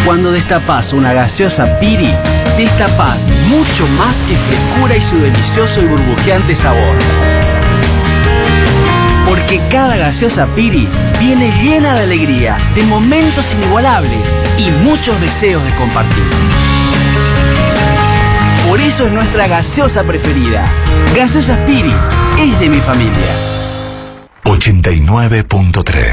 Cuando destapás una gaseosa Piri, destapás mucho más que frescura y su delicioso y burbujeante sabor. Porque cada gaseosa Piri viene llena de alegría, de momentos inigualables y muchos deseos de compartir. Por eso es nuestra gaseosa preferida. Gaseosa Piri es de mi familia. 89.3